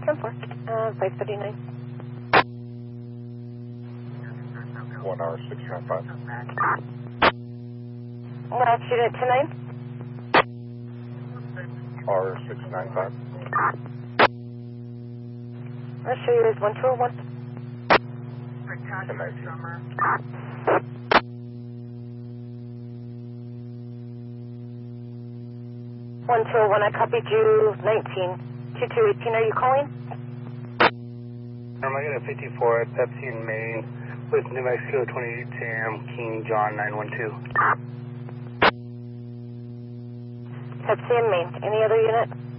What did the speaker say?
539. 1 hour 695. Last unit 29. Hour 695. I'll show you as 1201. 1201, I copied you 19. 2218, are you calling? I got a 54 at Pepsi in Maine with New Mexico 28 Sam, King John 912. Pepsi in Maine. Any other unit?